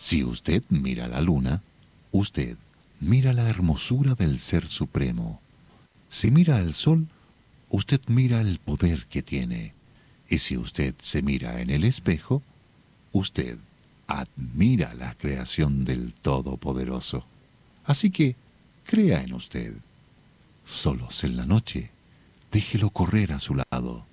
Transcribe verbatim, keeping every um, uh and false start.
Si usted mira la luna, usted mira la hermosura del Ser Supremo. Si mira al sol, usted mira el poder que tiene. Y si usted se mira en el espejo, usted admira la creación del Todopoderoso. Así que crea en usted. Solos en la noche, déjelo correr a su lado.